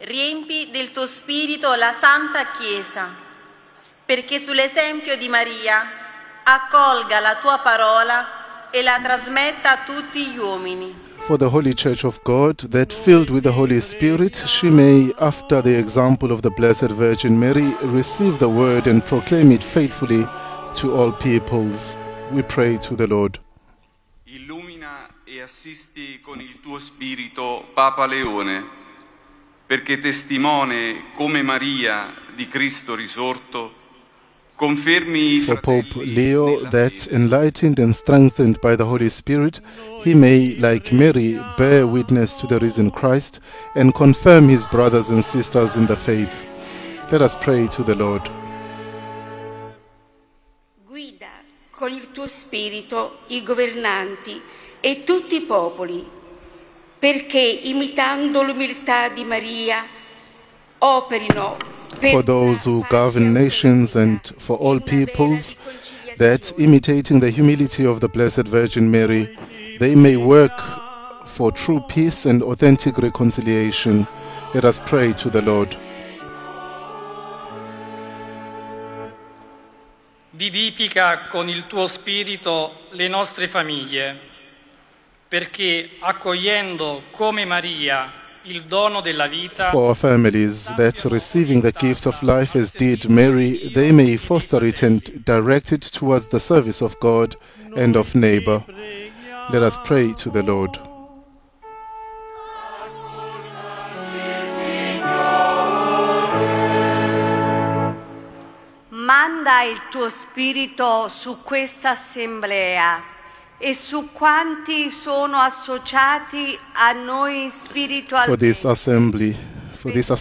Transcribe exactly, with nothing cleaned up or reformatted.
Riempi del tuo spirito la Santa Chiesa, perché sull'esempio di Maria accolga la tua parola e la trasmetta a tutti gli uomini. For the Holy Church of God, that filled with the Holy Spirit, she may, after the example of the Blessed Virgin Mary, receive the word and proclaim it faithfully to all peoples. We pray to the Lord. Illumina e assisti con il tuo spirito Papa Leone, perché testimone come Maria di Cristo risorto, confermi i For Pope fratelli Leo, nella that fede. enlightened and strengthened by the Holy Spirit, he may, like Mary, bear witness to the risen Christ and confirm his brothers and sisters in the faith. Let us pray to the Lord. Guida con il tuo spirito i governanti e tutti i popoli, perché imitando l'umiltà di Maria operino For those who govern nations and for all peoples, that imitating the humility of the Blessed Virgin Mary, they may work for true peace and authentic reconciliation. Let us pray to the Lord. Vivifica con il tuo spirito le nostre famiglie, perché accogliendo come Maria il dono della vita, For our families, that receiving the gift of life as did Mary, they may foster it and direct it towards the service of God and of neighbor. Let us pray to the Lord. Manda il tuo spirito su questa assemblea e su quanti sono associati a noi For spiritualmente. this assembly, for this